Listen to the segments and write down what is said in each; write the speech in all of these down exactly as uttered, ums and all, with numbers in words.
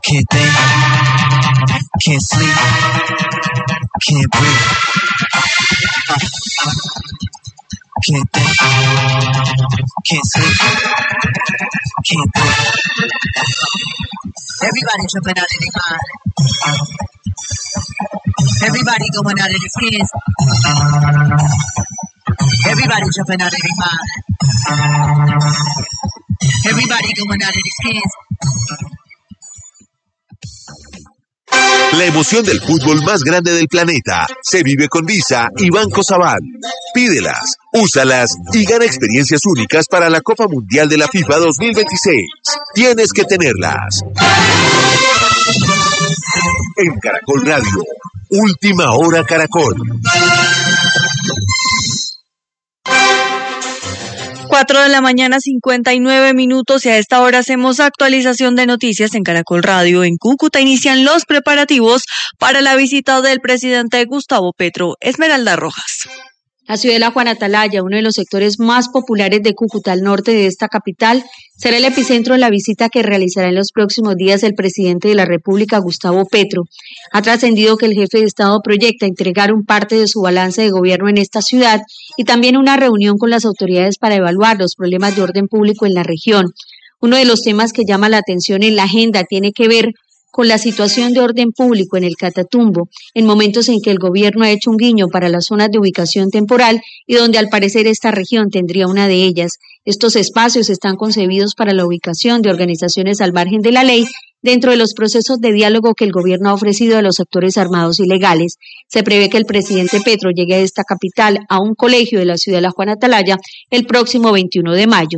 Can't think, can't sleep, can't breathe. Uh, uh, can't think, can't sleep, can't breathe. Everybody jumping out of their mind. Everybody going out of their skins. Everybody jumping out of their mind. Everybody going out of their skins. La emoción del fútbol más grande del planeta se vive con Visa y Banco Sabadell. Pídelas, úsalas y gana experiencias únicas para la Copa Mundial de la FIFA dos mil veintiséis. Tienes que tenerlas. En Caracol Radio, Última Hora Caracol. cuatro de la mañana, cincuenta y nueve minutos, y a esta hora hacemos actualización de noticias en Caracol Radio. En Cúcuta inician los preparativos para la visita del presidente Gustavo Petro. Esmeralda Rojas. La ciudadela Juan Atalaya, uno de los sectores más populares de Cúcuta, al norte de esta capital, será el epicentro de la visita que realizará en los próximos días el presidente de la República, Gustavo Petro. Ha trascendido que el jefe de Estado proyecta entregar un parte de su balance de gobierno en esta ciudad y también una reunión con las autoridades para evaluar los problemas de orden público en la región. Uno de los temas que llama la atención en la agenda tiene que ver con la situación de orden público en el Catatumbo, en momentos en que el gobierno ha hecho un guiño para las zonas de ubicación temporal y donde al parecer esta región tendría una de ellas. Estos espacios están concebidos para la ubicación de organizaciones al margen de la ley dentro de los procesos de diálogo que el gobierno ha ofrecido a los actores armados ilegales. Se prevé que el presidente Petro llegue a esta capital a un colegio de la ciudad de la Juan Atalaya el próximo veintiuno de mayo.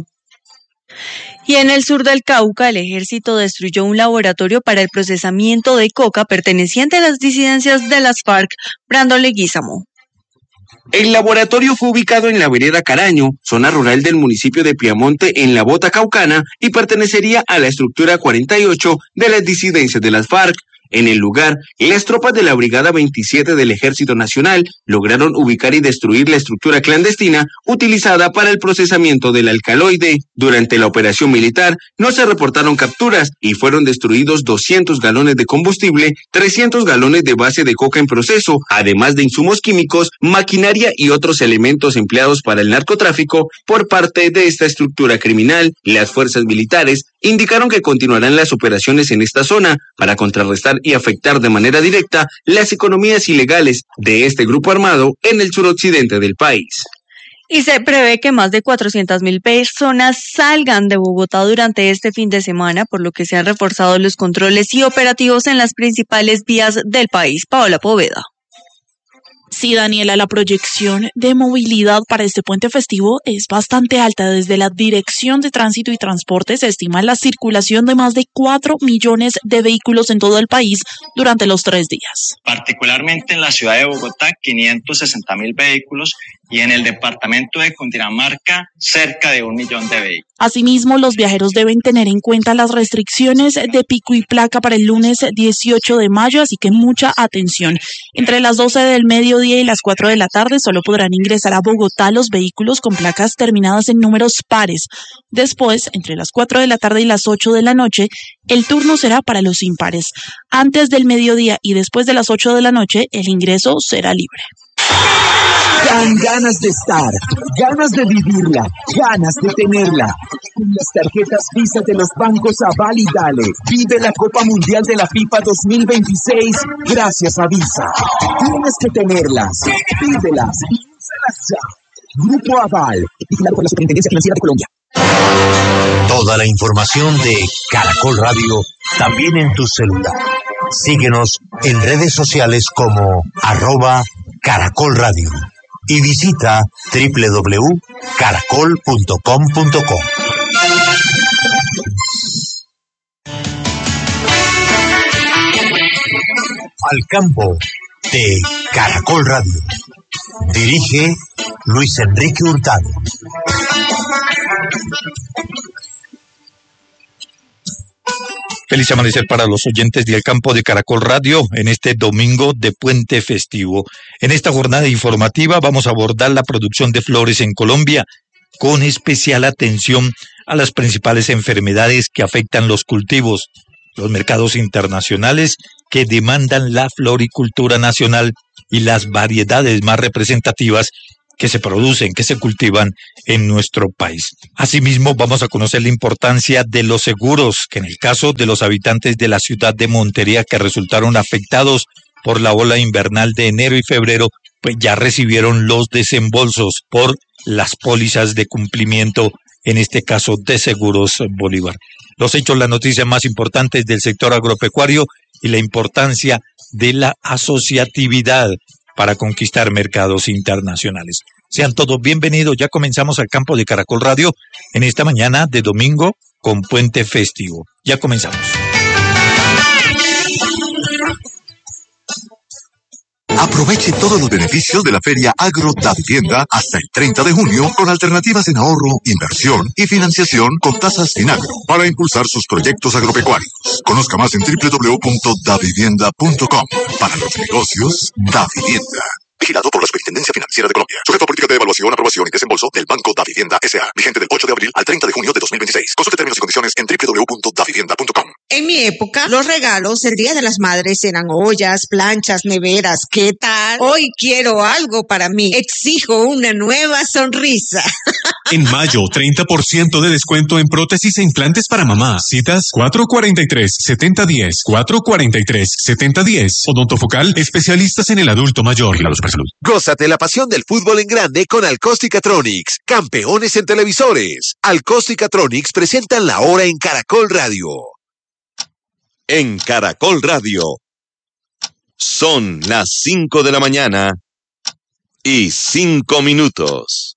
Y en el sur del Cauca, el ejército destruyó un laboratorio para el procesamiento de coca perteneciente a las disidencias de las FARC. Brandon Leguízamo. El laboratorio fue ubicado en la vereda Caraño, zona rural del municipio de Piamonte, en la Bota Caucana, y pertenecería a la estructura cuarenta y ocho de las disidencias de las FARC. En el lugar, las tropas de la Brigada veintisiete del Ejército Nacional lograron ubicar y destruir la estructura clandestina utilizada para el procesamiento del alcaloide. Durante la operación militar no se reportaron capturas y fueron destruidos doscientos galones de combustible, trescientos galones de base de coca en proceso, además de insumos químicos, maquinaria y otros elementos empleados para el narcotráfico por parte de esta estructura criminal. Las fuerzas militares indicaron que continuarán las operaciones en esta zona para contrarrestar y afectar de manera directa las economías ilegales de este grupo armado en el suroccidente del país. Y se prevé que más de cuatrocientas mil personas salgan de Bogotá durante este fin de semana, por lo que se han reforzado los controles y operativos en las principales vías del país. Paola Poveda. Sí, Daniela, la proyección de movilidad para este puente festivo es bastante alta. Desde la Dirección de Tránsito y Transporte se estima la circulación de más de cuatro millones de vehículos en todo el país durante los tres días. Particularmente en la ciudad de Bogotá, quinientos sesenta mil vehículos, y en el departamento de Cundinamarca, cerca de un millón de vehículos. Asimismo, los viajeros deben tener en cuenta las restricciones de pico y placa para el lunes dieciocho de mayo, así que mucha atención. Entre las doce del mediodía y las cuatro de la tarde solo podrán ingresar a Bogotá los vehículos con placas terminadas en números pares. Después, entre las cuatro de la tarde y las ocho de la noche, el turno será para los impares. Antes del mediodía y después de las ocho de la noche, el ingreso será libre. Dan ganas de estar, ganas de vivirla, ganas de tenerla. Con las tarjetas Visa de los bancos Aval y Dale, vive la Copa Mundial de la FIFA dos mil veintiséis gracias a Visa. Tienes que tenerlas, pídelas y úsalas ya. Grupo Aval, vigilado por la Superintendencia Financiera de Colombia. Toda la información de Caracol Radio también en tu celular. Síguenos en redes sociales como arroba Caracol Radio y visita doble u doble u doble u punto caracol punto com punto co. Al campo de Caracol Radio. Dirige Luis Enrique Hurtado. Feliz amanecer para los oyentes del campo de Caracol Radio en este domingo de puente festivo. En esta jornada informativa vamos a abordar la producción de flores en Colombia, con especial atención a las principales enfermedades que afectan los cultivos. los mercados internacionales que demandan la floricultura nacional y las variedades más representativas que se producen, que se cultivan en nuestro país. Asimismo, vamos a conocer la importancia de los seguros, que en el caso de los habitantes de la ciudad de Montería que resultaron afectados por la ola invernal de enero y febrero, pues ya recibieron los desembolsos por las pólizas de cumplimiento, en este caso de Seguros Bolívar. Los hechos, las noticias más importantes del sector agropecuario y la importancia de la asociatividad para conquistar mercados internacionales. Sean todos bienvenidos, ya comenzamos al campo de Caracol Radio en esta mañana de domingo con puente festivo. Ya comenzamos. Aproveche todos los beneficios de la Feria Agro Davivienda hasta el treinta de junio con alternativas en ahorro, inversión y financiación con tasas Finagro para impulsar sus proyectos agropecuarios. Conozca más en doble u doble u doble u punto davivienda punto com. Para los negocios, Davivienda. Vigilado por la Superintendencia Financiera de Colombia. Sujeto a política de evaluación, aprobación y desembolso del Banco Davivienda S A Vigente del ocho de abril al treinta de junio de dos mil veintiséis. Consulte términos y condiciones en doble u doble u doble u punto davivienda punto com. En mi época, los regalos el Día de las Madres eran ollas, planchas, neveras. ¿Qué tal? Hoy quiero algo para mí. Exijo una nueva sonrisa. En mayo, treinta por ciento de descuento en prótesis e implantes para mamá. Citas cuatro cuatro tres, siete cero uno cero, cuatro cuatro tres, siete cero uno cero. Odontofocal, especialistas en el adulto mayor. Vigilados por salud. Gózate la pasión del fútbol en grande con Alcóstica-Tronics, campeones en televisores. Alcóstica-Tronics presentan la hora en Caracol Radio. En Caracol Radio. Son las cinco de la mañana y cinco minutos.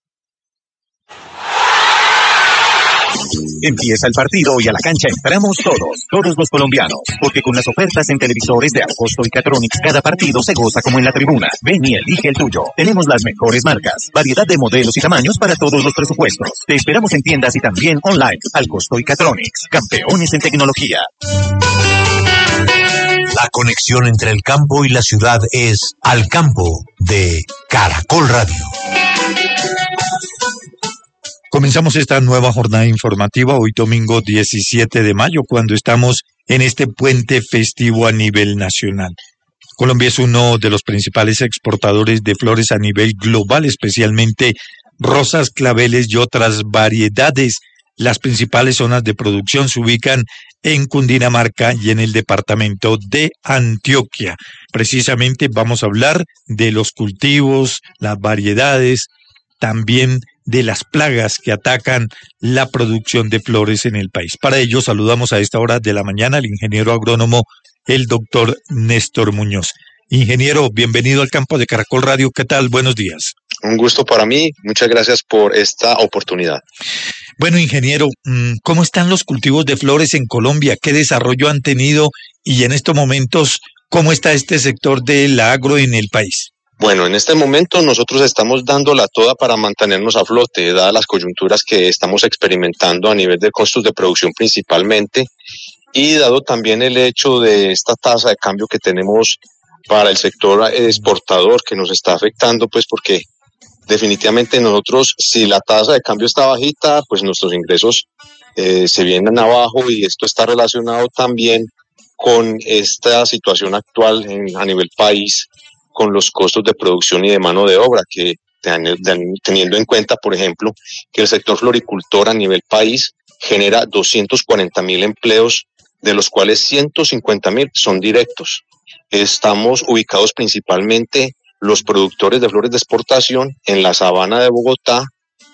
Empieza el partido y a la cancha entramos todos, todos los colombianos, porque con las ofertas en televisores de Alcosto y Catronics, cada partido se goza como en la tribuna. Ven y elige el tuyo. Tenemos las mejores marcas, variedad de modelos y tamaños para todos los presupuestos. Te esperamos en tiendas y también online. Alcosto y Catronics, campeones en tecnología. La conexión entre el campo y la ciudad es Al Campo de Caracol Radio. Comenzamos esta nueva jornada informativa hoy domingo diecisiete de mayo, cuando estamos en este puente festivo a nivel nacional. Colombia es uno de los principales exportadores de flores a nivel global, especialmente rosas, claveles y otras variedades. Las principales zonas de producción se ubican en Cundinamarca y en el departamento de Antioquia. Precisamente vamos a hablar de los cultivos, las variedades, también de las plagas que atacan la producción de flores en el país. Para ello saludamos a esta hora de la mañana al ingeniero agrónomo, el doctor Néstor Muñoz. Ingeniero, bienvenido al campo de Caracol Radio. ¿Qué tal? Buenos días. Un gusto para mí. Muchas gracias por esta oportunidad. Bueno, ingeniero, ¿cómo están los cultivos de flores en Colombia? ¿Qué desarrollo han tenido? Y en estos momentos, ¿cómo está este sector del agro en el país? Bueno, en este momento nosotros estamos dándola toda para mantenernos a flote, dadas las coyunturas que estamos experimentando a nivel de costos de producción principalmente, y dado también el hecho de esta tasa de cambio que tenemos para el sector exportador que nos está afectando, pues porque definitivamente nosotros, si la tasa de cambio está bajita, pues nuestros ingresos eh, se vienen abajo, y esto está relacionado también con esta situación actual en, a nivel país, con los costos de producción y de mano de obra, que teniendo en cuenta, por ejemplo, que el sector floricultor a nivel país genera doscientos cuarenta mil empleos, de los cuales ciento cincuenta mil son directos. Estamos ubicados principalmente los productores de flores de exportación en la sabana de Bogotá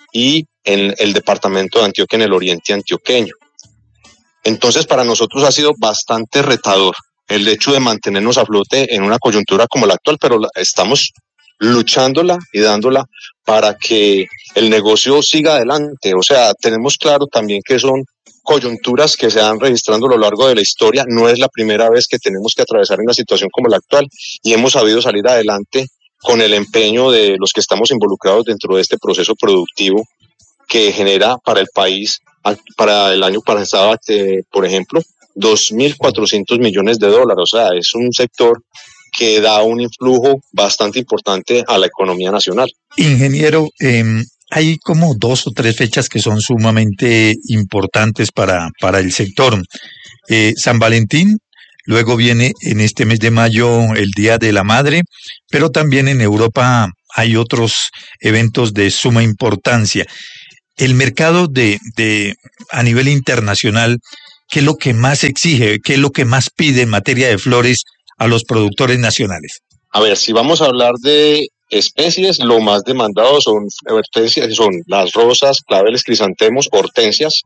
y en el departamento de Antioquia, en el oriente antioqueño. Entonces, para nosotros ha sido bastante retador el hecho de mantenernos a flote en una coyuntura como la actual, pero estamos luchándola y dándola para que el negocio siga adelante. O sea, tenemos claro también que son coyunturas que se van registrando a lo largo de la historia. No es la primera vez que tenemos que atravesar una situación como la actual, y hemos sabido salir adelante con el empeño de los que estamos involucrados dentro de este proceso productivo que genera para el país, para el año pasado, por ejemplo, dos mil cuatrocientos millones de dólares. O sea, es un sector que da un influjo bastante importante a la economía nacional. Ingeniero, eh, hay como dos o tres fechas que son sumamente importantes para, para el sector. Eh, San Valentín, luego viene en este mes de mayo el Día de la Madre, pero también en Europa hay otros eventos de suma importancia. El mercado de, de a nivel internacional, ¿qué es lo que más exige? ¿Qué es lo que más pide en materia de flores a los productores nacionales? A ver, si vamos a hablar de especies, lo más demandado son hortensias, son las rosas, claveles, crisantemos, hortensias,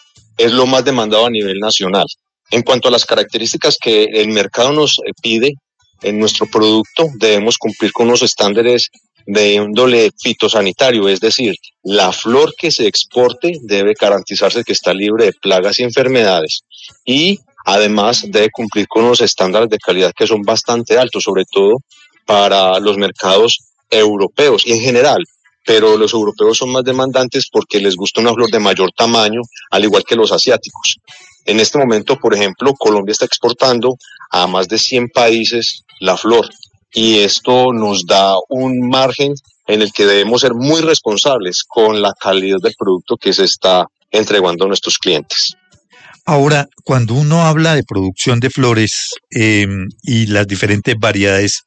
es lo más demandado a nivel nacional. En cuanto a las características que el mercado nos pide en nuestro producto, debemos cumplir con unos estándares de índole fitosanitario, es decir, la flor que se exporte debe garantizarse que está libre de plagas y enfermedades y además debe cumplir con unos estándares de calidad que son bastante altos, sobre todo para los mercados europeos y en general, pero los europeos son más demandantes porque les gusta una flor de mayor tamaño, al igual que los asiáticos. En este momento, por ejemplo, Colombia está exportando a más de cien países la flor y esto nos da un margen en el que debemos ser muy responsables con la calidad del producto que se está entregando a nuestros clientes. Ahora, cuando uno habla de producción de flores eh, y las diferentes variedades,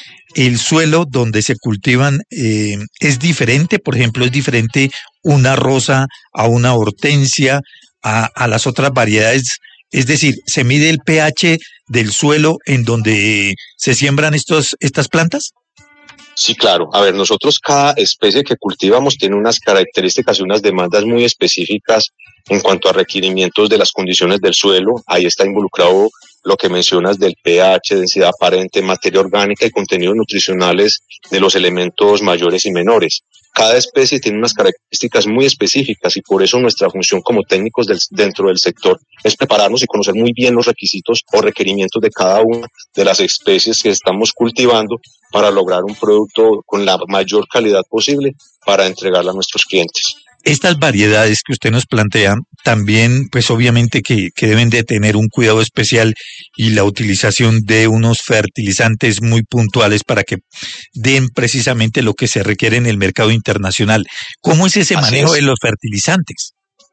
el suelo donde se cultivan eh, es diferente, por ejemplo, es diferente una rosa a una hortensia, a, a las otras variedades, es decir, ¿se mide el pH del suelo en donde se siembran estos, estas plantas? Sí, claro. A ver, nosotros cada especie que cultivamos tiene unas características y unas demandas muy específicas en cuanto a requerimientos de las condiciones del suelo. Ahí está involucrado lo que mencionas del pH, densidad aparente, materia orgánica y contenidos nutricionales de los elementos mayores y menores. Cada especie tiene unas características muy específicas y por eso nuestra función como técnicos del, dentro del sector es prepararnos y conocer muy bien los requisitos o requerimientos de cada una de las especies que estamos cultivando para lograr un producto con la mayor calidad posible para entregarla a nuestros clientes. Estas variedades que usted nos plantea también, pues obviamente que, que deben de tener un cuidado especial y la utilización de unos fertilizantes muy puntuales para que den precisamente lo que se requiere en el mercado internacional. ¿Cómo es ese Así manejo es. de los fertilizantes?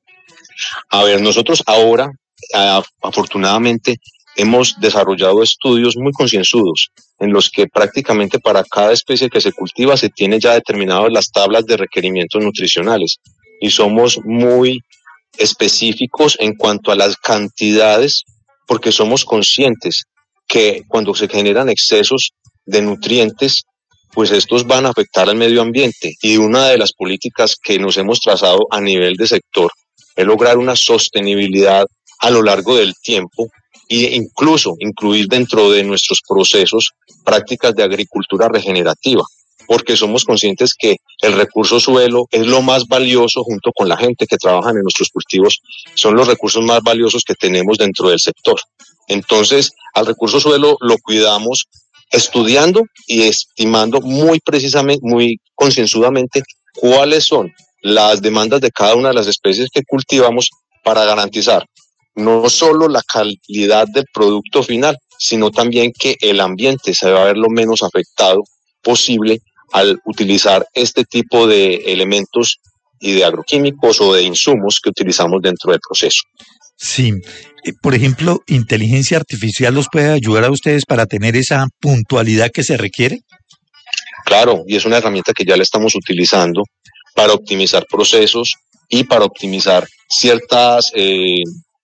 A ver, nosotros ahora, a, afortunadamente, hemos desarrollado estudios muy concienzudos en los que prácticamente para cada especie que se cultiva se tiene ya determinadas las tablas de requerimientos nutricionales y somos muy específicos en cuanto a las cantidades porque somos conscientes que cuando se generan excesos de nutrientes, pues estos van a afectar al medio ambiente y una de las políticas que nos hemos trazado a nivel de sector es lograr una sostenibilidad a lo largo del tiempo e incluso incluir dentro de nuestros procesos prácticas de agricultura regenerativa, porque somos conscientes que el recurso suelo es lo más valioso junto con la gente que trabaja en nuestros cultivos, son los recursos más valiosos que tenemos dentro del sector. Entonces, al recurso suelo lo cuidamos estudiando y estimando muy precisamente, muy concienzudamente cuáles son las demandas de cada una de las especies que cultivamos para garantizar no solo la calidad del producto final, sino también que el ambiente se va a ver lo menos afectado posible al utilizar este tipo de elementos y de agroquímicos o de insumos que utilizamos dentro del proceso. Sí, eh, por ejemplo, ¿inteligencia artificial los puede ayudar a ustedes para tener esa puntualidad que se requiere? Claro, y es una herramienta que ya la estamos utilizando para optimizar procesos y para optimizar ciertas, eh,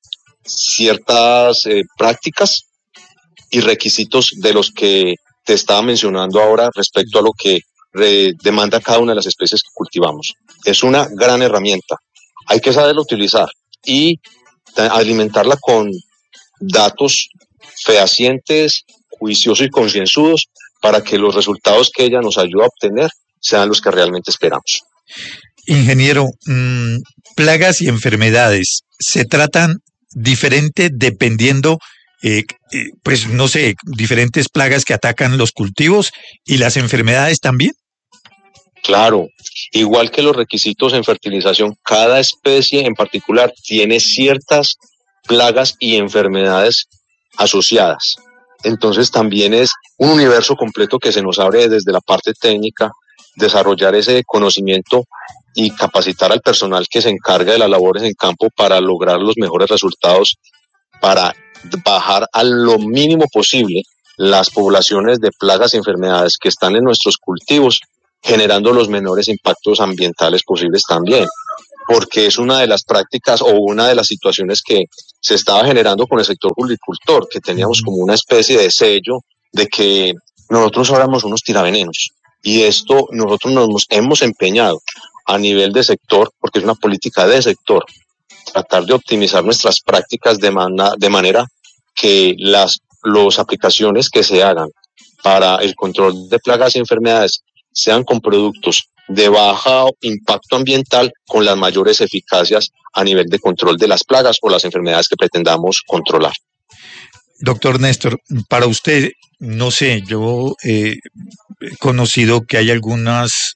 ciertas eh, prácticas y requisitos de los que te estaba mencionando ahora respecto a lo que re- demanda cada una de las especies que cultivamos. Es una gran herramienta. Hay que saberla utilizar y ta- alimentarla con datos fehacientes, juiciosos y concienzudos para que los resultados que ella nos ayuda a obtener sean los que realmente esperamos. Ingeniero, mmm, plagas y enfermedades se tratan diferente dependiendo, eh, eh, pues no sé, diferentes plagas que atacan los cultivos y las enfermedades también. Claro, igual que los requisitos en fertilización, cada especie en particular tiene ciertas plagas y enfermedades asociadas. Entonces también es un universo completo que se nos abre desde la parte técnica, desarrollar ese conocimiento y capacitar al personal que se encarga de las labores en campo para lograr los mejores resultados, para bajar a lo mínimo posible las poblaciones de plagas y enfermedades que están en nuestros cultivos, generando los menores impactos ambientales posibles también, porque es una de las prácticas o una de las situaciones que se estaba generando con el sector agricultor, que teníamos como una especie de sello de que nosotros éramos unos tiravenenos, y esto nosotros nos hemos empeñado a nivel de sector, porque es una política de sector, tratar de optimizar nuestras prácticas de, man- de manera que las los aplicaciones que se hagan para el control de plagas y enfermedades sean con productos de bajo impacto ambiental con las mayores eficacias a nivel de control de las plagas o las enfermedades que pretendamos controlar. Doctor Néstor, para usted, no sé, yo eh, he conocido que hay algunas,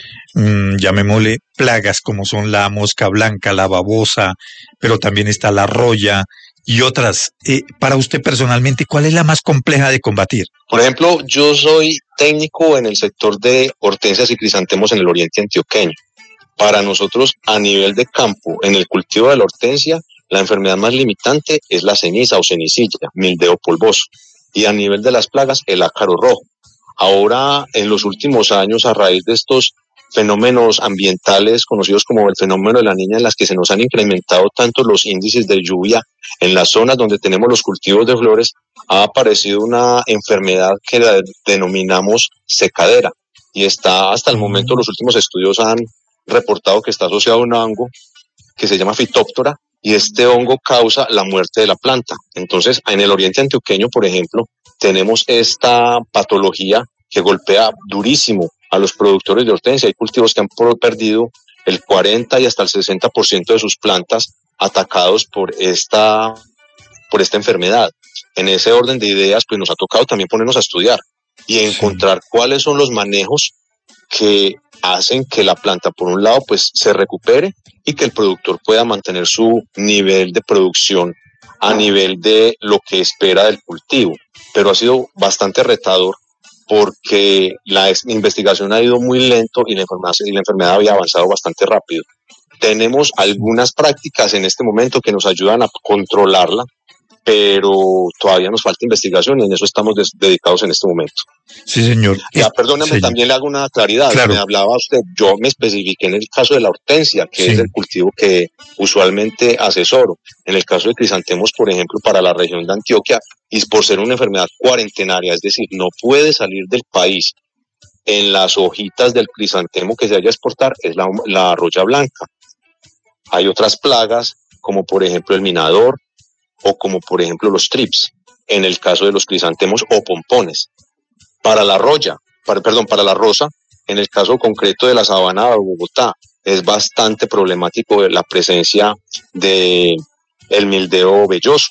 mmm, llamémosle, plagas como son la mosca blanca, la babosa, pero también está la roya y otras. Eh, para usted personalmente, ¿cuál es la más compleja de combatir? Por ejemplo, yo soy técnico en el sector de hortensias y crisantemos en el oriente antioqueño. Para nosotros, a nivel de campo, en el cultivo de la hortensia, la enfermedad más limitante es la ceniza o cenicilla, mildeo polvoso. Y a nivel de las plagas, el ácaro rojo. Ahora, en los últimos años, a raíz de estos fenómenos ambientales conocidos como el fenómeno de la niña, en las que se nos han incrementado tanto los índices de lluvia en las zonas donde tenemos los cultivos de flores, ha aparecido una enfermedad que la denominamos secadera. Y está, hasta el momento, los últimos estudios han reportado que está asociado a un hongo que se llama Phytophthora, y este hongo causa la muerte de la planta. Entonces, en el oriente antioqueño, por ejemplo, tenemos esta patología que golpea durísimo a los productores de hortensia. Hay cultivos que han perdido el cuarenta y hasta el sesenta por ciento de sus plantas atacados por esta, por esta enfermedad. En ese orden de ideas, pues nos ha tocado también ponernos a estudiar y encontrar sí. cuáles son los manejos que hacen que la planta, por un lado, pues se recupere y que el productor pueda mantener su nivel de producción a nivel de lo que espera del cultivo. Pero ha sido bastante retador porque la investigación ha ido muy lento y la enfermedad, y la enfermedad había avanzado bastante rápido. Tenemos algunas prácticas en este momento que nos ayudan a controlarla, pero todavía nos falta investigación y en eso estamos des- dedicados en este momento. Sí, señor. Ya, perdóname, señor. También le hago una claridad. Claro. Me hablaba usted, yo me especifiqué en el caso de la hortensia, que sí. es el cultivo que usualmente asesoro. En el caso de crisantemos, por ejemplo, para la región de Antioquia, y por ser una enfermedad cuarentenaria, es decir, no puede salir del país en las hojitas del crisantemo que se vaya a exportar, es la, la roya blanca. Hay otras plagas, como por ejemplo el minador, o como por ejemplo los trips, en el caso de los crisantemos o pompones. Para la roya, para, perdón, para la rosa, en el caso concreto de la sabana de Bogotá, es bastante problemático la presencia de el mildeo velloso.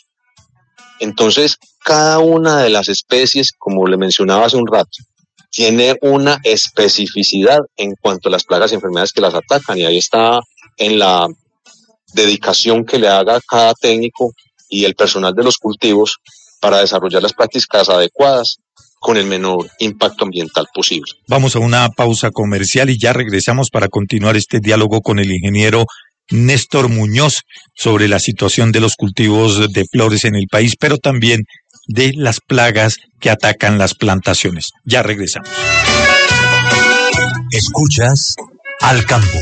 Entonces, cada una de las especies, como le mencionaba hace un rato, tiene una especificidad en cuanto a las plagas y enfermedades que las atacan, y ahí está en la dedicación que le haga cada técnico y el personal de los cultivos para desarrollar las prácticas adecuadas con el menor impacto ambiental posible. Vamos a una pausa comercial y ya regresamos para continuar este diálogo con el ingeniero Néstor Muñoz sobre la situación de los cultivos de flores en el país, pero también de las plagas que atacan las plantaciones. Ya regresamos. Escuchas Al Campo.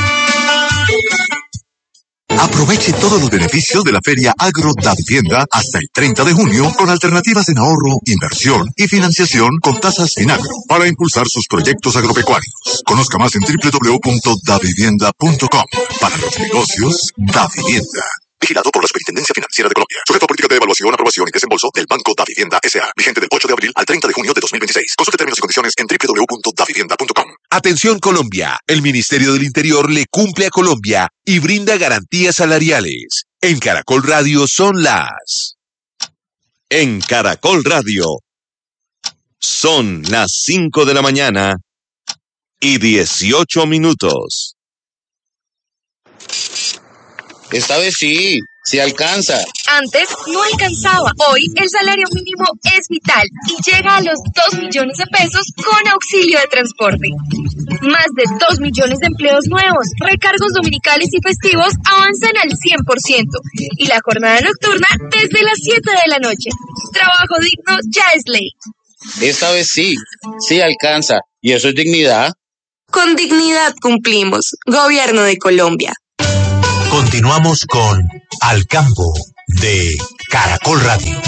Aproveche todos los beneficios de la Feria Agro Da Vivienda hasta el treinta de junio con alternativas en ahorro, inversión y financiación con tasas Finagro para impulsar sus proyectos agropecuarios. Conozca más en doble u doble u doble u punto da vivienda punto com. Para los negocios, Da Vivienda. Vigilado por la Superintendencia Financiera de Colombia. Sujeto a política de evaluación, aprobación y desembolso del Banco Da Vivienda S A Vigente del ocho de abril al treinta de junio de dos mil veintiséis. Consulte términos y condiciones en doble u doble u doble u punto da vivienda punto com. Atención Colombia, el Ministerio del Interior le cumple a Colombia y brinda garantías salariales. En Caracol Radio son las... En Caracol Radio son las cinco de la mañana y dieciocho minutos. Esta vez sí, sí alcanza. Antes no alcanzaba. Hoy el salario mínimo es vital y llega a los dos millones de pesos con auxilio de transporte. Más de dos millones de empleos nuevos, recargos dominicales y festivos avanzan al cien por ciento y la jornada nocturna desde las siete de la noche. Trabajo digno ya es ley. Esta vez sí, sí alcanza. ¿Y eso es dignidad? Con dignidad cumplimos. Gobierno de Colombia. Continuamos con Al Campo de Caracol Radio.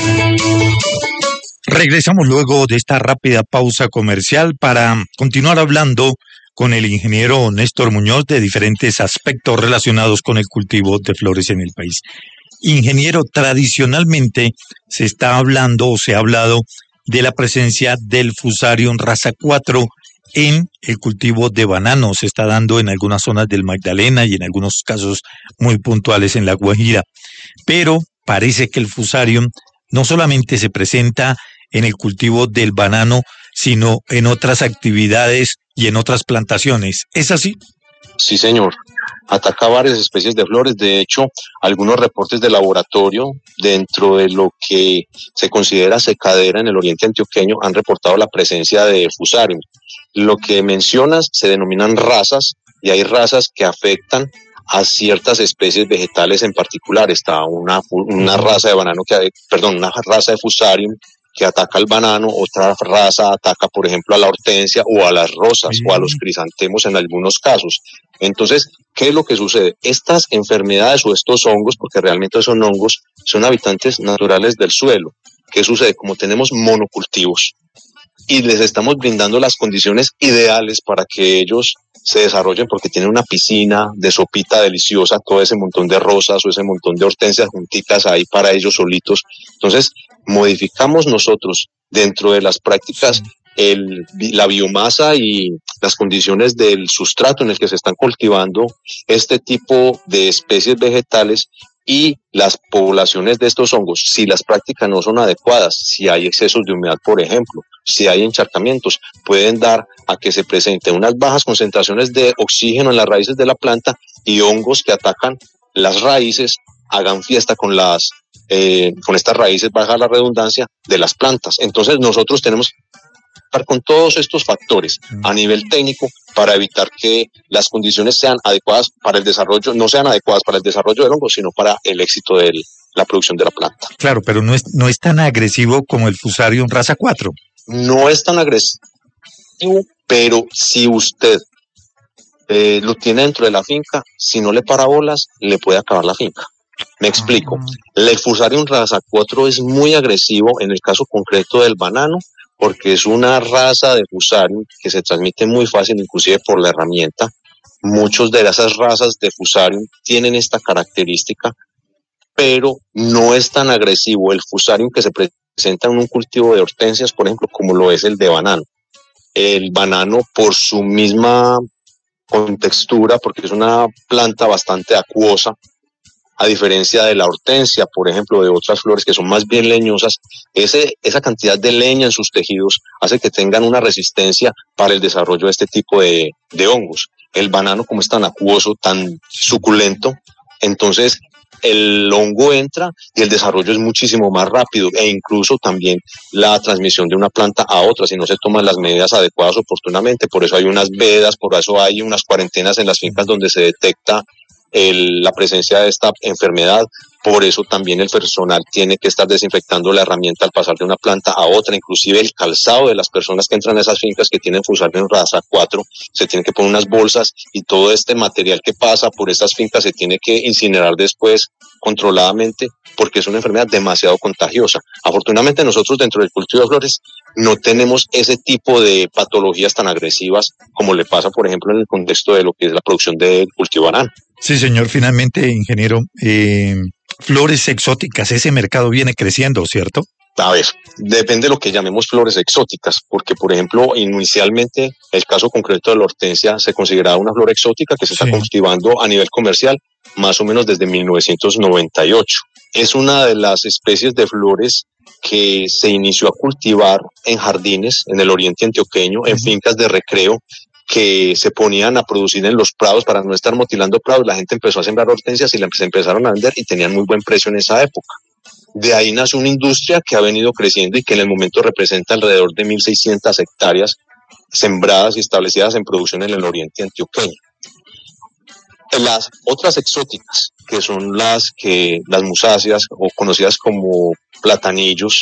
Regresamos luego de esta rápida pausa comercial para continuar hablando con el ingeniero Néstor Muñoz de diferentes aspectos relacionados con el cultivo de flores en el país. Ingeniero, tradicionalmente se está hablando o se ha hablado de la presencia del Fusarium raza cuatro en el cultivo de banano. Se está dando en algunas zonas del Magdalena y en algunos casos muy puntuales en La Guajira. Pero parece que el Fusarium no solamente se presenta en el cultivo del banano, sino en otras actividades y en otras plantaciones. ¿Es así? Sí, señor. Ataca varias especies de flores. De hecho, algunos reportes de laboratorio dentro de lo que se considera secadera en el oriente antioqueño han reportado la presencia de Fusarium. Lo que mencionas se denominan razas y hay razas que afectan a ciertas especies vegetales en particular. Está una, una raza de banano, que, perdón, una raza de Fusarium que ataca al banano, otra raza ataca, por ejemplo, a la hortensia o a las rosas mm. o a los crisantemos en algunos casos. Entonces, ¿qué es lo que sucede? Estas enfermedades o estos hongos, porque realmente son hongos, son habitantes naturales del suelo. ¿Qué sucede? Como tenemos monocultivos y les estamos brindando las condiciones ideales para que ellos se desarrollen, porque tienen una piscina de sopita deliciosa, todo ese montón de rosas o ese montón de hortensias junticas ahí para ellos solitos. Entonces, modificamos nosotros dentro de las prácticas el, la biomasa y las condiciones del sustrato en el que se están cultivando este tipo de especies vegetales y las poblaciones de estos hongos. Si las prácticas no son adecuadas, si hay excesos de humedad, por ejemplo, si hay encharcamientos, pueden dar a que se presenten unas bajas concentraciones de oxígeno en las raíces de la planta y hongos que atacan las raíces, hagan fiesta con las eh, con estas raíces, baja la redundancia, de las plantas. Entonces nosotros tenemos que estar con todos estos factores a nivel técnico para evitar que las condiciones sean adecuadas para el desarrollo, no sean adecuadas para el desarrollo del hongo, sino para el éxito de la producción de la planta. Claro, pero no es, no es tan agresivo como el Fusarium raza cuatro. No es tan agresivo, pero si usted eh, lo tiene dentro de la finca, si no le para bolas, le puede acabar la finca. Me explico. El Fusarium raza cuatro es muy agresivo en el caso concreto del banano, porque es una raza de Fusarium que se transmite muy fácil, inclusive por la herramienta. Muchas de esas razas de Fusarium tienen esta característica, pero no es tan agresivo el Fusarium que se presenta en un cultivo de hortensias, por ejemplo, como lo es el de banano. El banano, por su misma contextura, porque es una planta bastante acuosa, a diferencia de la hortensia, por ejemplo, de otras flores que son más bien leñosas, ese, esa cantidad de leña en sus tejidos hace que tengan una resistencia para el desarrollo de este tipo de, de hongos. El banano, como es tan acuoso, tan suculento, entonces el hongo entra y el desarrollo es muchísimo más rápido e incluso también la transmisión de una planta a otra si no se toman las medidas adecuadas oportunamente. Por eso hay unas vedas, por eso hay unas cuarentenas en las fincas donde se detecta El, la presencia de esta enfermedad. Por eso también el personal tiene que estar desinfectando la herramienta al pasar de una planta a otra, inclusive el calzado de las personas que entran a esas fincas que tienen Fusarium raza cuatro, se tiene que poner unas bolsas y todo este material que pasa por estas fincas se tiene que incinerar después controladamente, porque es una enfermedad demasiado contagiosa. Afortunadamente nosotros dentro del cultivo de flores no tenemos ese tipo de patologías tan agresivas como le pasa, por ejemplo, en el contexto de lo que es la producción del cultivo banano. Sí, señor. Finalmente, ingeniero, eh, flores exóticas, ese mercado viene creciendo, ¿cierto? A ver, depende de lo que llamemos flores exóticas, porque, por ejemplo, inicialmente el caso concreto de la hortensia se consideraba una flor exótica que se sí. está cultivando a nivel comercial más o menos desde mil novecientos noventa y ocho. Es una de las especies de flores que se inició a cultivar en jardines en el oriente antioqueño, en uh-huh. fincas de recreo, que se ponían a producir en los prados para no estar motilando prados. La gente empezó a sembrar hortensias y las empezaron a vender y tenían muy buen precio en esa época. De ahí nació una industria que ha venido creciendo y que en el momento representa alrededor de mil seiscientas hectáreas sembradas y establecidas en producción en el oriente antioqueño. Las otras exóticas, que son las que las musáceas o conocidas como platanillos,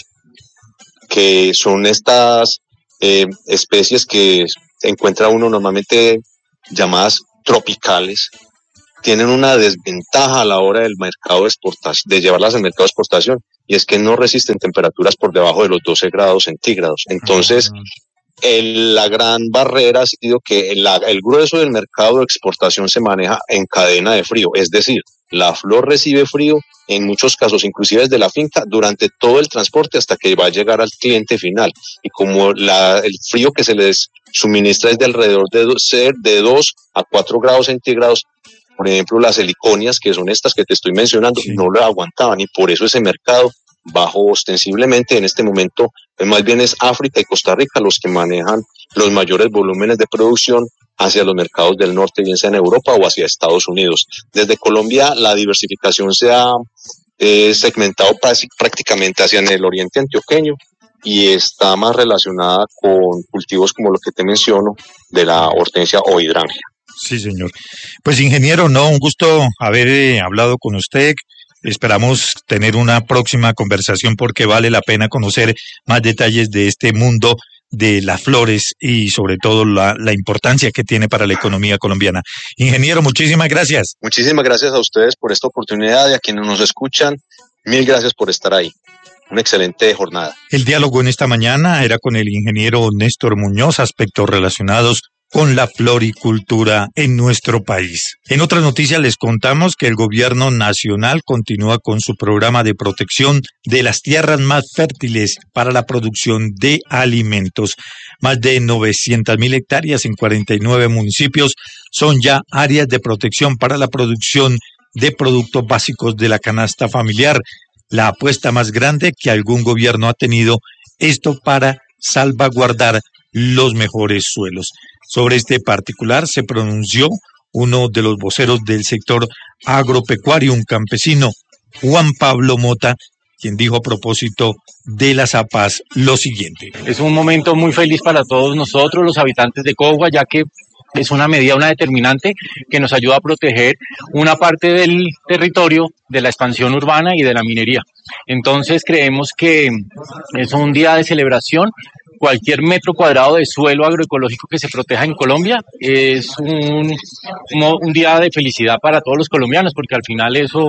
que son estas eh, especies que encuentra uno normalmente llamadas tropicales, tienen una desventaja a la hora del mercado de exportación, de llevarlas al mercado de exportación, y es que no resisten temperaturas por debajo de los doce grados centígrados. Entonces, uh-huh. El, la gran barrera ha sido que el, el grueso del mercado de exportación se maneja en cadena de frío, es decir, la flor recibe frío, en muchos casos inclusive desde la finca, durante todo el transporte hasta que va a llegar al cliente final. Y como la, el frío que se les suministra es de alrededor de, ser de dos a cuatro grados centígrados, por ejemplo, las heliconias, que son estas que te estoy mencionando, sí. no lo aguantaban, y por eso ese mercado bajó ostensiblemente en este momento. Más bien es África y Costa Rica los que manejan los mayores volúmenes de producción hacia los mercados del norte, bien sea en Europa o hacia Estados Unidos. Desde Colombia la diversificación se ha eh, segmentado prácticamente hacia el oriente antioqueño y está más relacionada con cultivos como lo que te menciono de la hortensia o hidrangia. Sí, señor. Pues ingeniero, no, un gusto haber eh, hablado con usted. Esperamos tener una próxima conversación porque vale la pena conocer más detalles de este mundo de las flores y sobre todo la, la importancia que tiene para la economía colombiana. Ingeniero, muchísimas gracias. Muchísimas gracias a ustedes por esta oportunidad y a quienes nos escuchan. Mil gracias por estar ahí. Una excelente jornada. El diálogo en esta mañana era con el ingeniero Néstor Muñoz, aspectos relacionados con la floricultura en nuestro país. En otras noticias les contamos que el gobierno nacional continúa con su programa de protección de las tierras más fértiles para la producción de alimentos. Más de novecientas mil hectáreas en cuarenta y nueve municipios son ya áreas de protección para la producción de productos básicos de la canasta familiar. La apuesta más grande que algún gobierno ha tenido, esto para salvaguardar los mejores suelos. Sobre este particular se pronunció uno de los voceros del sector agropecuario, un campesino, Juan Pablo Mota, quien dijo a propósito de las A P A S lo siguiente. Es un momento muy feliz para todos nosotros, los habitantes de Cogua, ya que es una medida, una determinante que nos ayuda a proteger una parte del territorio de la expansión urbana y de la minería. Entonces creemos que es un día de celebración. Cualquier metro cuadrado de suelo agroecológico que se proteja en Colombia es un, un día de felicidad para todos los colombianos, porque al final eso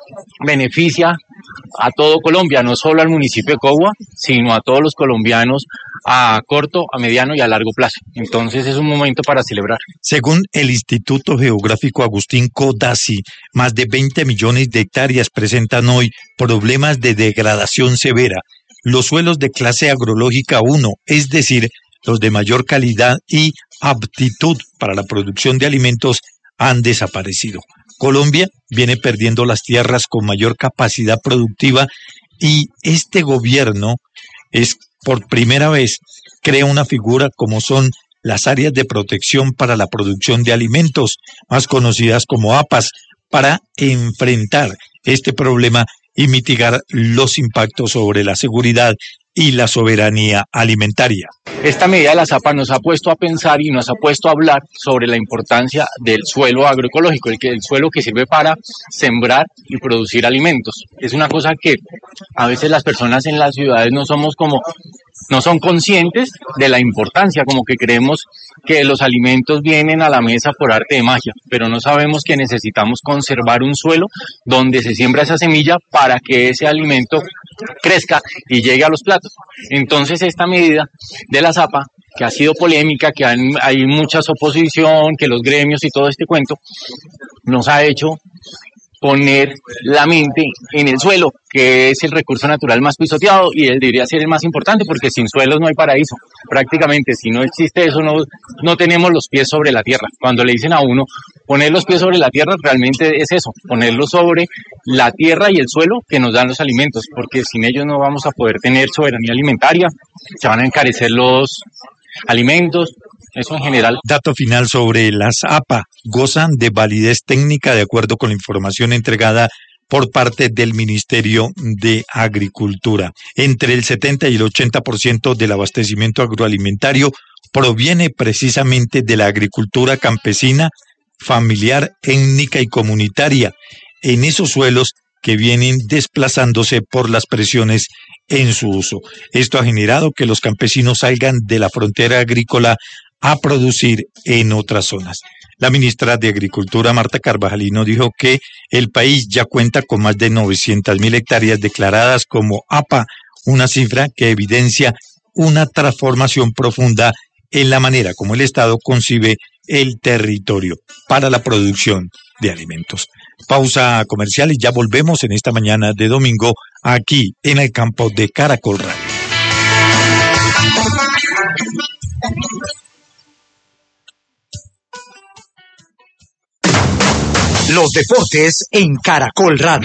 beneficia a todo Colombia, no solo al municipio de Cogua, sino a todos los colombianos a corto, a mediano y a largo plazo. Entonces es un momento para celebrar. Según el Instituto Geográfico Agustín Codazzi, más de veinte millones de hectáreas presentan hoy problemas de degradación severa. Los suelos de clase agrológica uno, es decir, los de mayor calidad y aptitud para la producción de alimentos, han desaparecido. Colombia viene perdiendo las tierras con mayor capacidad productiva y este gobierno es por primera vez crea una figura como son las áreas de protección para la producción de alimentos, más conocidas como A P A S, para enfrentar este problema y mitigar los impactos sobre la seguridad y la soberanía alimentaria. Esta medida de las A P A nos ha puesto a pensar y nos ha puesto a hablar sobre la importancia del suelo agroecológico, el, que, el suelo que sirve para sembrar y producir alimentos. Es una cosa que a veces las personas en las ciudades no somos como, no son conscientes de la importancia, como que creemos que los alimentos vienen a la mesa por arte de magia, pero no sabemos que necesitamos conservar un suelo donde se siembra esa semilla para que ese alimento crezca y llegue a los platos. Entonces esta medida de la ZAPA, que ha sido polémica, que han, hay mucha oposición, que los gremios y todo este cuento, nos ha hecho poner la mente en el suelo, que es el recurso natural más pisoteado y él debería ser el más importante, porque sin suelos no hay paraíso. Prácticamente, si no existe eso, no, no tenemos los pies sobre la tierra. Cuando le dicen a uno poner los pies sobre la tierra, realmente es eso, ponerlos sobre la tierra y el suelo que nos dan los alimentos, porque sin ellos no vamos a poder tener soberanía alimentaria, se van a encarecer los alimentos Eso en general. Dato final sobre las A P A. Gozan de validez técnica de acuerdo con la información entregada por parte del Ministerio de Agricultura. Entre el setenta y el ochenta por ciento del abastecimiento agroalimentario proviene precisamente de la agricultura campesina, familiar, étnica y comunitaria, en esos suelos que vienen desplazándose por las presiones en su uso. Esto ha generado que los campesinos salgan de la frontera agrícola a producir en otras zonas. La ministra de Agricultura, Marta Carvajalino, dijo que el país ya cuenta con más de novecientas mil hectáreas declaradas como A P A, una cifra que evidencia una transformación profunda en la manera como el Estado concibe el territorio para la producción de alimentos. Pausa comercial y ya volvemos en esta mañana de domingo aquí en el campo de Caracol Radio. Los deportes en Caracol Radio.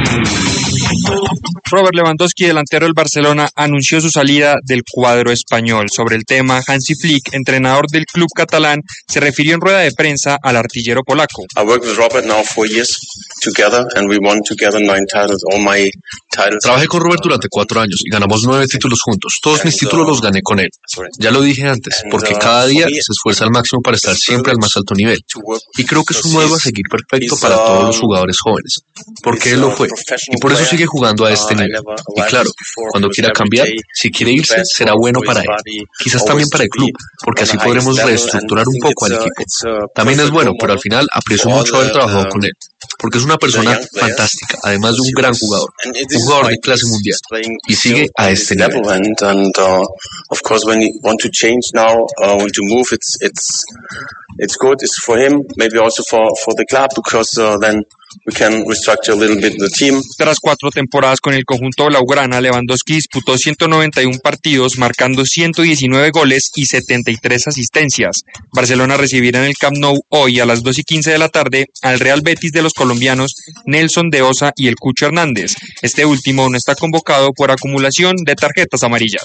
Robert Lewandowski, delantero del Barcelona, anunció su salida del cuadro español. Sobre el tema, Hansi Flick, entrenador del club catalán, se refirió en rueda de prensa al artillero polaco. I worked with Robert now four years together and we won together nine titles, all my titles. Trabajé con Robert durante cuatro años y ganamos nueve títulos juntos. Todos mis títulos los gané con él. Ya lo dije antes, porque cada día se esfuerza al máximo para estar siempre al más alto nivel. Y creo que es un modelo a seguir perfecto para todos los jugadores jóvenes, porque él lo fue. Y por eso sigue jugando a este nivel. Y claro, cuando quiera cambiar, si quiere irse, será bueno para él. Quizás también para el club, porque así podremos reestructurar un poco al equipo. También es bueno, pero al final aprecio mucho haber trabajado con él, porque es una persona fantástica, además de un gran jugador, un jugador de clase mundial, y sigue a este nivel. Of course, when you want to change now, uh, want to move, it's it's it's good. It's for him, maybe also for for the club, because uh, then we can restructure a little bit the team. Tras cuatro temporadas con el conjunto blaugrana, Lewandowski disputó ciento noventa y uno partidos, marcando ciento diecinueve goles y setenta y tres asistencias. Barcelona recibirá en el Camp Nou hoy a las dos y quince de la tarde al Real Betis de los colombianos Nelson de Osa y el Cucho Hernández. Este último no está convocado por acumulación de tarjetas amarillas.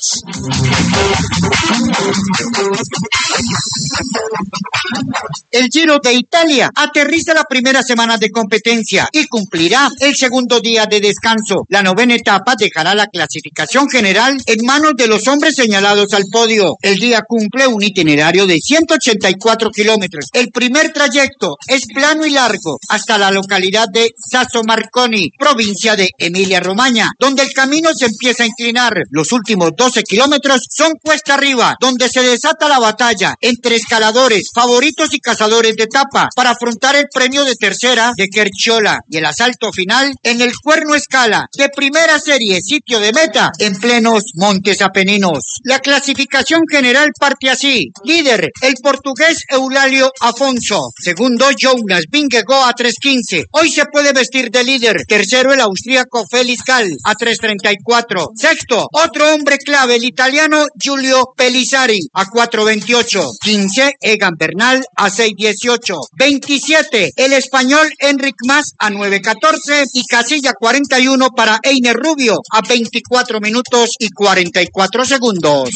El Giro de Italia aterriza la primera semana de competencia y cumplirá el segundo día de descanso. La novena etapa dejará la clasificación general en manos de los hombres señalados al podio. El día cumple un itinerario de ciento ochenta y cuatro kilómetros. El primer trayecto es plano y largo hasta la localidad de Sasso Marconi, provincia de Emilia-Romagna, donde el camino se empieza a inclinar. Los últimos doce kilómetros son cuesta arriba, donde se desata la batalla entre escaladores, favoritos y cazadores de etapa para afrontar el premio de tercera de Querchiola y el asalto final en el Cuerno Escala de primera serie, sitio de meta en plenos Montes Apeninos. La clasificación general parte así: líder el portugués Eulalio Afonso, segundo Jonas Vingegaard a tres quince, hoy se puede vestir de líder. Tercero el austríaco Felix Gall a tres treinta y cuatro, sexto otro hombre clave, el italiano Giulio Pellizzari a cuatro veintiocho, quince Egan Bernal a seis dieciocho, veintisiete el español Enric Mas a nueve catorce y casilla cuarenta y uno para Einer Rubio a veinticuatro minutos y cuarenta y cuatro segundos.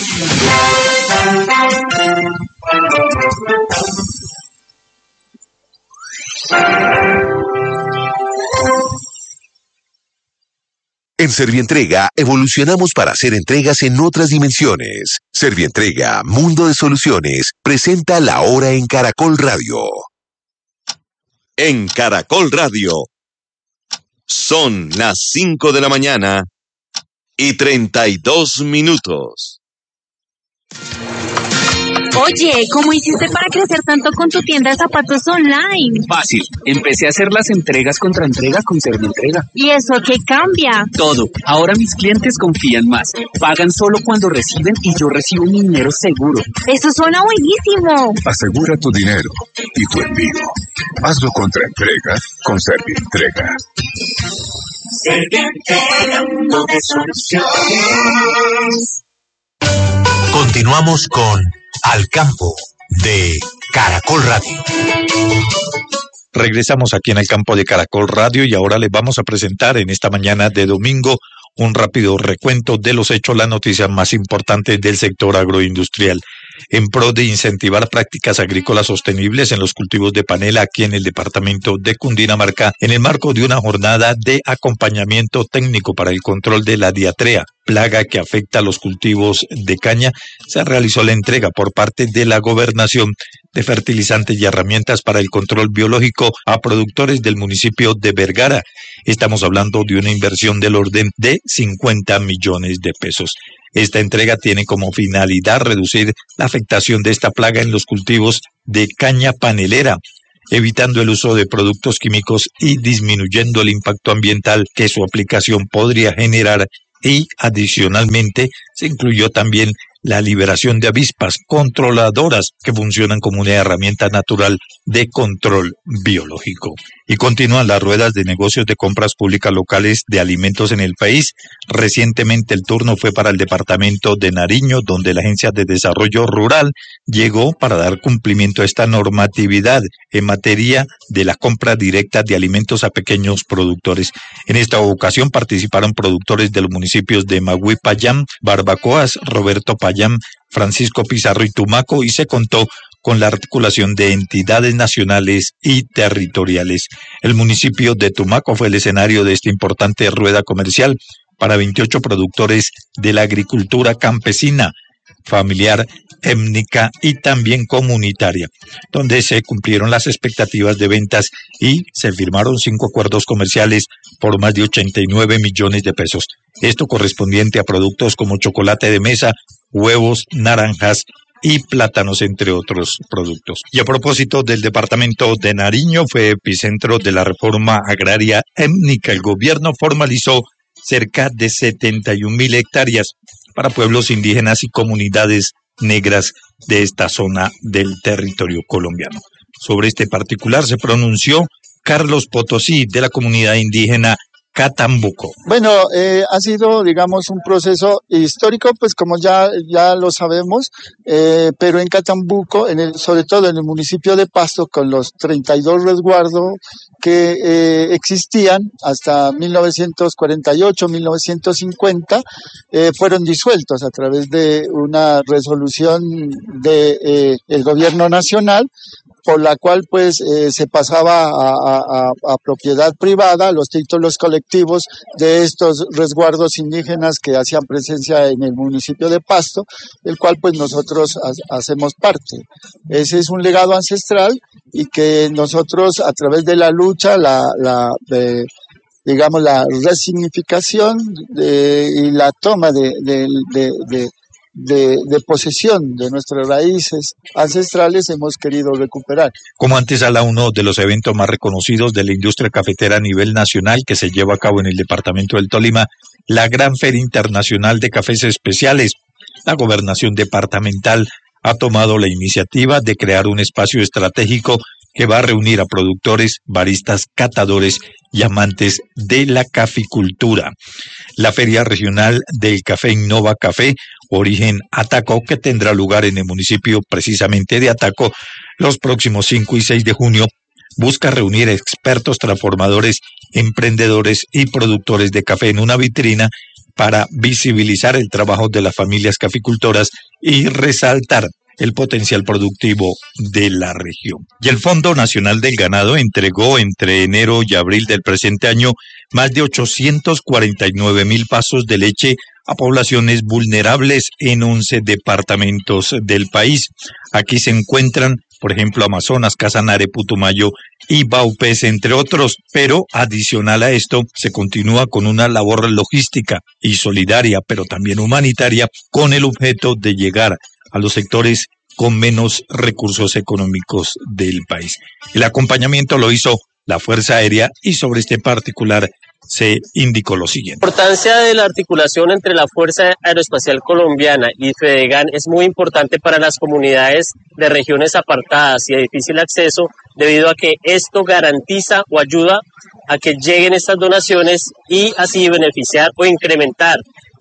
En Servientrega evolucionamos para hacer entregas en otras dimensiones. Servientrega, Mundo de Soluciones, presenta La Hora en Caracol Radio. En Caracol Radio, son las cinco de la mañana y treinta y dos minutos. Oye, ¿cómo hiciste para crecer tanto con tu tienda de zapatos online? Fácil. Empecé a hacer las entregas contra entrega con Servientrega. ¿Y eso qué cambia? Todo. Ahora mis clientes confían más. Pagan solo cuando reciben y yo recibo mi dinero seguro. Eso suena buenísimo. Asegura tu dinero y tu envío. Hazlo contra entrega con Servientrega. Servientrega, mundo de soluciones. Continuamos con Al Campo de Caracol Radio. Regresamos aquí en el campo de Caracol Radio y ahora les vamos a presentar en esta mañana de domingo un rápido recuento de los hechos, las noticias más importantes del sector agroindustrial. en pro de incentivar prácticas agrícolas sostenibles en los cultivos de panela aquí en el departamento de Cundinamarca, en el marco de una jornada de acompañamiento técnico para el control de la diatrea, plaga que afecta a los cultivos de caña. Se realizó la entrega por parte de la gobernación de fertilizantes y herramientas para el control biológico a productores del municipio de Vergara. Estamos hablando de una inversión del orden de cincuenta millones de pesos. Esta entrega tiene como finalidad reducir la afectación de esta plaga en los cultivos de caña panelera, evitando el uso de productos químicos y disminuyendo el impacto ambiental que su aplicación podría generar, y adicionalmente se incluyó también la liberación de avispas controladoras que funcionan como una herramienta natural de control biológico. Y continúan las ruedas de negocios de compras públicas locales de alimentos en el país. Recientemente el turno fue para el departamento de Nariño, donde la Agencia de Desarrollo Rural llegó para dar cumplimiento a esta normatividad en materia de la compra directa de alimentos a pequeños productores. En esta ocasión participaron productores de los municipios de Magüí, Payán, Barbacoas, Roberto Payán, Francisco Pizarro y Tumaco, y se contó con la articulación de entidades nacionales y territoriales. El municipio de Tumaco fue el escenario de esta importante rueda comercial para veintiocho productores de la agricultura campesina, familiar, étnica y también comunitaria, donde se cumplieron las expectativas de ventas y se firmaron cinco acuerdos comerciales por más de ochenta y nueve millones de pesos. Esto correspondiente a productos como chocolate de mesa, huevos, naranjas y plátanos, entre otros productos. Y a propósito del departamento de Nariño, fue epicentro de la reforma agraria étnica. El gobierno formalizó cerca de setenta y un mil hectáreas para pueblos indígenas y comunidades negras de esta zona del territorio colombiano. Sobre este particular se pronunció Carlos Potosí, de la comunidad indígena Catambuco. Bueno, eh, ha sido, digamos, un proceso histórico, pues como ya, ya lo sabemos, eh, pero en Catambuco, en el, sobre todo en el municipio de Pasto, con los treinta y dos resguardos que eh, existían hasta mil novecientos cuarenta y ocho, mil novecientos cincuenta, eh, fueron disueltos a través de una resolución de eh, el gobierno nacional, por la cual pues eh, se pasaba a, a, a propiedad privada los títulos colectivos de estos resguardos indígenas que hacían presencia en el municipio de Pasto, el cual pues nosotros ha, hacemos parte. Ese es un legado ancestral y que nosotros a través de la lucha, la, la de, digamos la resignificación de, y la toma de, de, de, de De, de posesión de nuestras raíces ancestrales hemos querido recuperar. Como antesala, uno de los eventos más reconocidos de la industria cafetera a nivel nacional que se lleva a cabo en el departamento del Tolima, la Gran Feria Internacional de Cafés Especiales. La gobernación departamental ha tomado la iniciativa de crear un espacio estratégico que va a reunir a productores, baristas, catadores y amantes de la caficultura. La Feria Regional del Café Innova Café, origen Ataco, que tendrá lugar en el municipio precisamente de Ataco los próximos cinco y seis de junio, busca reunir expertos, transformadores, emprendedores y productores de café en una vitrina para visibilizar el trabajo de las familias caficultoras y resaltar el potencial productivo de la región. Y el Fondo Nacional del Ganado entregó entre enero y abril del presente año más de ochocientos cuarenta y nueve mil vasos de leche a poblaciones vulnerables en once departamentos del país. Aquí se encuentran, por ejemplo, Amazonas, Casanare, Putumayo y Baupés, entre otros, pero adicional a esto se continúa con una labor logística y solidaria, pero también humanitaria, con el objeto de llegar a los sectores con menos recursos económicos del país. El acompañamiento lo hizo la Fuerza Aérea y sobre este particular se indicó lo siguiente. La importancia de la articulación entre la Fuerza Aeroespacial Colombiana y Fedegan es muy importante para las comunidades de regiones apartadas y de difícil acceso, debido a que esto garantiza o ayuda a que lleguen estas donaciones y así beneficiar o incrementar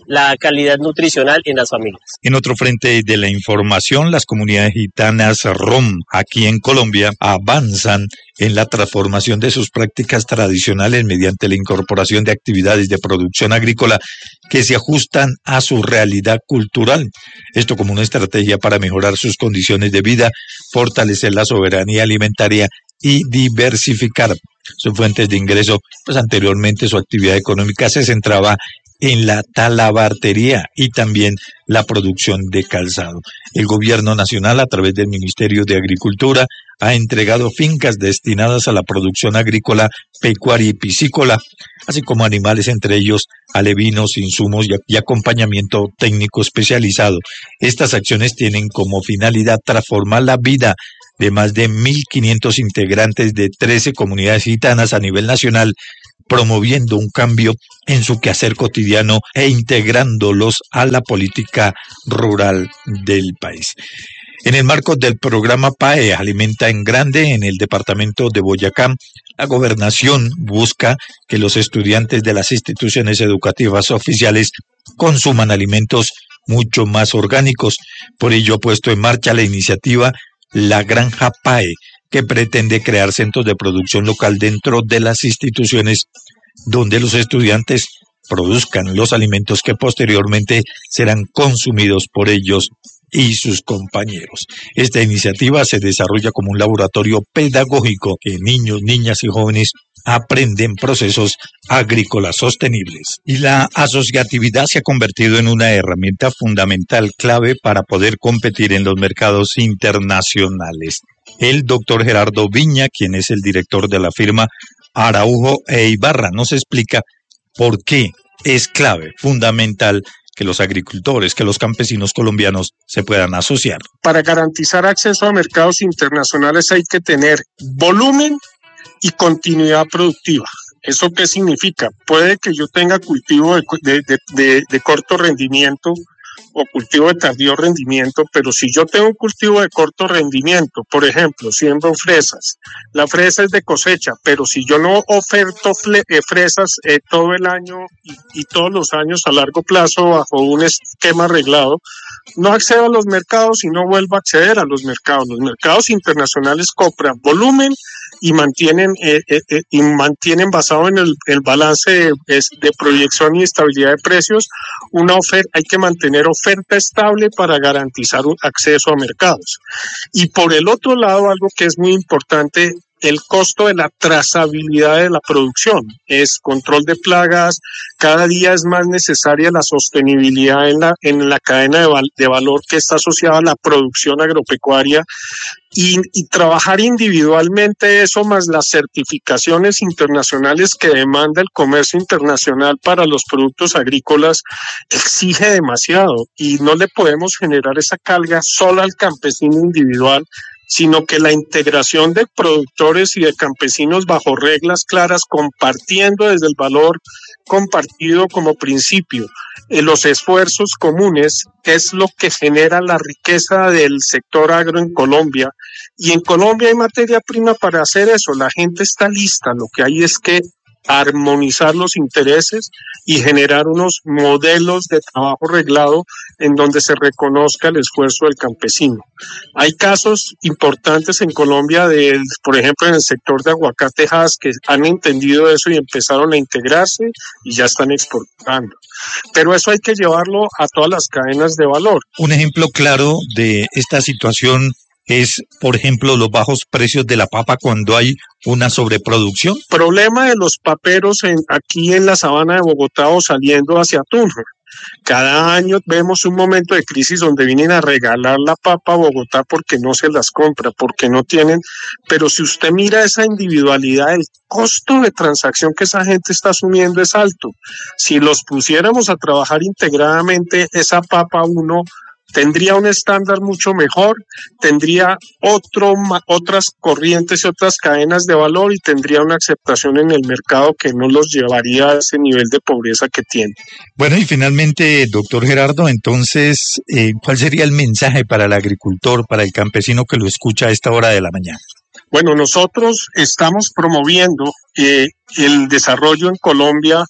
la calidad nutricional en las familias. En otro frente de la información, las comunidades gitanas rom aquí en Colombia avanzan en la transformación de sus prácticas tradicionales mediante la incorporación de actividades de producción agrícola que se ajustan a su realidad cultural. Esto como una estrategia para mejorar sus condiciones de vida, fortalecer la soberanía alimentaria y diversificar sus fuentes de ingreso. Pues anteriormente su actividad económica se centraba en la talabartería y también la producción de calzado. El gobierno nacional, a través del Ministerio de Agricultura, ha entregado fincas destinadas a la producción agrícola, pecuaria y piscícola, así como animales, entre ellos alevinos, insumos y acompañamiento técnico especializado. Estas acciones tienen como finalidad transformar la vida de más de mil quinientos integrantes de trece comunidades gitanas a nivel nacional, promoviendo un cambio en su quehacer cotidiano e integrándolos a la política rural del país. En el marco del programa P A E Alimenta en Grande en el departamento de Boyacá, la gobernación busca que los estudiantes de las instituciones educativas oficiales consuman alimentos mucho más orgánicos. Por ello ha puesto en marcha la iniciativa La Granja P A E, que pretende crear centros de producción local dentro de las instituciones donde los estudiantes produzcan los alimentos que posteriormente serán consumidos por ellos y sus compañeros. Esta iniciativa se desarrolla como un laboratorio pedagógico que niños, niñas y jóvenes aprenden procesos agrícolas sostenibles. Y la asociatividad se ha convertido en una herramienta fundamental, clave para poder competir en los mercados internacionales. El doctor Gerardo Viña, quien es el director de la firma Araujo e Ibarra, nos explica por qué es clave, fundamental, que los agricultores, que los campesinos colombianos se puedan asociar. Para garantizar acceso a mercados internacionales hay que tener volumen y continuidad productiva. ¿Eso qué significa? Puede que yo tenga cultivo de, de, de, de, de corto rendimiento o cultivo de tardío rendimiento, pero si yo tengo un cultivo de corto rendimiento, por ejemplo, siembro fresas, la fresa es de cosecha, pero si yo no oferto fle- eh, fresas eh, todo el año y, y todos los años a largo plazo bajo un esquema arreglado, no accedo a los mercados y no vuelvo a acceder a los mercados. Los mercados internacionales compran volumen y mantienen eh, eh, eh, y mantienen basado en el, el balance de, de proyección y estabilidad de precios una oferta. Hay que mantener oferta estable para garantizar un acceso a mercados. Y por el otro lado, algo que es muy importante, el costo de la trazabilidad de la producción, es control de plagas. Cada día es más necesaria la sostenibilidad en la, en la cadena de, val, de valor que está asociada a la producción agropecuaria. Y, y trabajar individualmente eso más las certificaciones internacionales que demanda el comercio internacional para los productos agrícolas exige demasiado y no le podemos generar esa carga solo al campesino individual, sino que la integración de productores y de campesinos bajo reglas claras, compartiendo desde el valor compartido como principio, eh, los esfuerzos comunes es lo que genera la riqueza del sector agro en Colombia. Y en Colombia hay materia prima para hacer eso, la gente está lista, lo que hay es que armonizar los intereses y generar unos modelos de trabajo reglado en donde se reconozca el esfuerzo del campesino. Hay casos importantes en Colombia, de, por ejemplo, en el sector de aguacatejas que han entendido eso y empezaron a integrarse y ya están exportando. Pero eso hay que llevarlo a todas las cadenas de valor. Un ejemplo claro de esta situación es, por ejemplo, los bajos precios de la papa cuando hay una sobreproducción. Problema de los paperos en, aquí en la sabana de Bogotá o saliendo hacia Tunja. Cada año vemos un momento de crisis donde vienen a regalar la papa a Bogotá porque no se las compra, porque no tienen, pero si usted mira esa individualidad, el costo de transacción que esa gente está asumiendo es alto. Si los pusiéramos a trabajar integradamente, esa papa uno tendría un estándar mucho mejor, tendría otro, otras corrientes y otras cadenas de valor y tendría una aceptación en el mercado que no los llevaría a ese nivel de pobreza que tiene. Bueno, y finalmente, doctor Gerardo, entonces, eh, ¿cuál sería el mensaje para el agricultor, para el campesino que lo escucha a esta hora de la mañana? Bueno, nosotros estamos promoviendo eh, el desarrollo en Colombia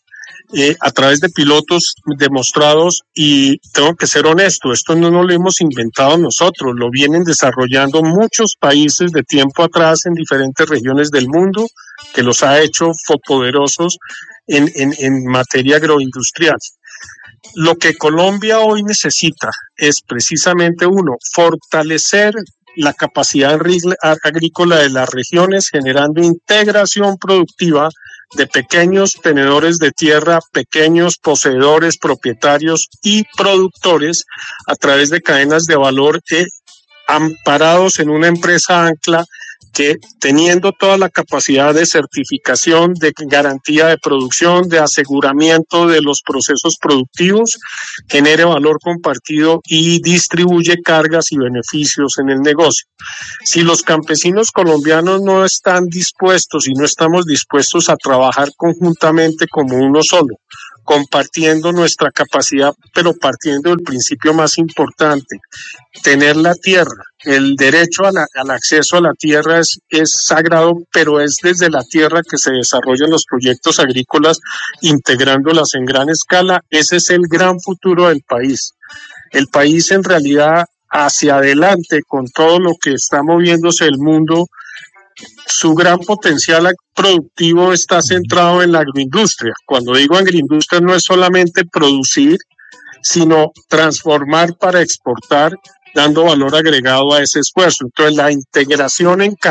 eh, a través de pilotos demostrados, y tengo que ser honesto, esto no, no lo hemos inventado nosotros, lo vienen desarrollando muchos países de tiempo atrás en diferentes regiones del mundo, que los ha hecho poderosos en, en, en materia agroindustrial. Lo que Colombia hoy necesita es precisamente, uno, fortalecer la capacidad agrícola de las regiones, generando integración productiva de pequeños tenedores de tierra, pequeños poseedores, propietarios y productores a través de cadenas de valor que, amparados en una empresa ancla, que teniendo toda la capacidad de certificación, de garantía de producción, de aseguramiento de los procesos productivos, genere valor compartido y distribuye cargas y beneficios en el negocio. Si los campesinos colombianos no están dispuestos y no estamos dispuestos a trabajar conjuntamente como uno solo, compartiendo nuestra capacidad, pero partiendo del principio más importante, tener la tierra. El derecho a la, al acceso a la tierra es, es sagrado, pero es desde la tierra que se desarrollan los proyectos agrícolas, integrándolas en gran escala. Ese es el gran futuro del país. El país, en realidad, hacia adelante, con todo lo que está moviéndose el mundo, su gran potencial productivo está centrado en la agroindustria. Cuando digo agroindustria, no es solamente producir, sino transformar para exportar, dando valor agregado a ese esfuerzo. Entonces, la integración en